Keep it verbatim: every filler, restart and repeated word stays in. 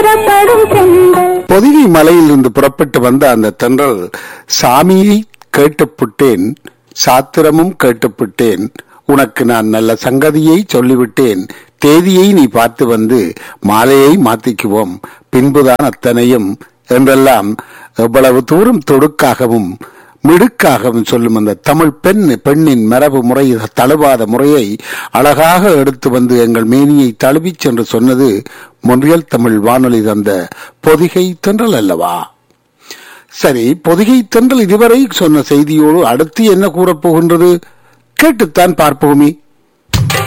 பொதிகை மலையிலிருந்து புறப்பட்டு வந்த அந்த தென்றல் சாமியை கேட்டுப்புட்டேன், சாத்திரமும் கேட்டுப்புட்டேன், உனக்கு நான் நல்ல சங்கதியை சொல்லிவிட்டேன், தேதியை நீ பார்த்து வந்து மாலையை மாத்திக்குவோம், பின்புதான் அத்தனையும் என்றெல்லாம் எவ்வளவு தூரம் தொடுக்காகவும் மிடுக்காகவும் சொல்லும் அந்த தமிழ் பெண் பெண்ணின் மரபு முறை தழுவாத முறையை அழகாக எடுத்து வந்து எங்கள் மேனியை தழுவிச் சென்று சொன்னது மொன்றியல் தமிழ் வானொலி தந்த பொதிகை தென்றல் அல்லவா? சரி, பொதிகை தென்றல் இதுவரை சொன்ன செய்தியோடு அடுத்து என்ன கூறப்போகின்றது கேட்டுத்தான் பார்ப்போமே.